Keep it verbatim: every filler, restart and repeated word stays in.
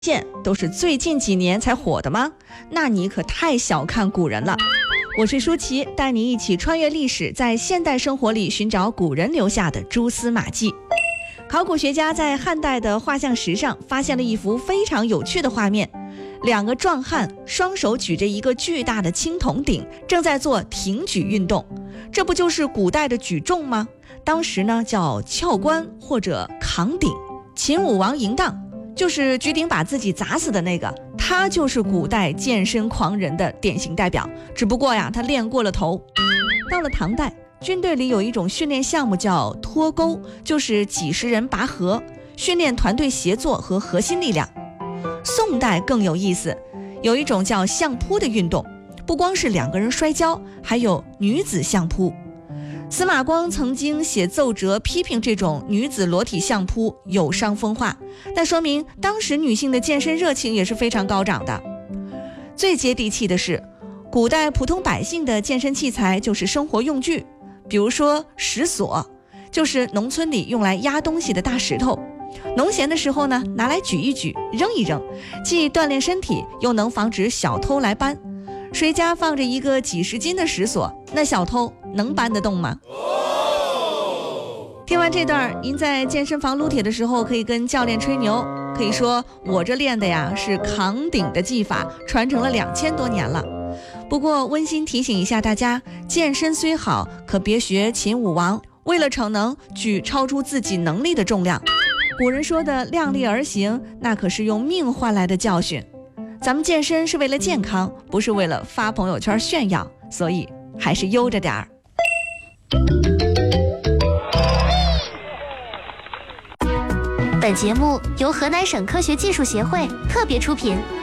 现都是最近几年才火的吗？那你可太小看古人了。我是舒淇，带你一起穿越历史，在现代生活里寻找古人留下的蛛丝马迹。考古学家在汉代的画像石上发现了一幅非常有趣的画面，两个壮汉双手举着一个巨大的青铜鼎，正在做挺举运动。这不就是古代的举重吗？当时呢叫撬棺或者扛鼎。秦武王嬴荡就是举鼎把自己砸死的那个，他就是古代健身狂人的典型代表，只不过呀他练过了头。到了唐代，军队里有一种训练项目叫脱钩，就是几十人拔河，训练团队协作和核心力量。宋代更有意思，有一种叫相扑的运动，不光是两个人摔跤，还有女子相扑。司马光曾经写奏折批评这种女子裸体相扑有伤风化，但说明当时女性的健身热情也是非常高涨的。最接地气的是，古代普通百姓的健身器材就是生活用具，比如说石锁，就是农村里用来压东西的大石头，农闲的时候呢拿来举一举扔一扔，既锻炼身体又能防止小偷来搬。谁家放着一个几十斤的石锁，那小偷能搬得动吗？听完这段，您在健身房撸铁的时候可以跟教练吹牛，可以说我这练的呀是扛鼎的技法，传承了两千多年了。不过温馨提醒一下大家，健身虽好，可别学秦武王，为了逞能举超出自己能力的重量。古人说的量力而行，那可是用命换来的教训。咱们健身是为了健康，不是为了发朋友圈炫耀，所以还是悠着点儿。 本节目由河南省科学技术协会特别出品。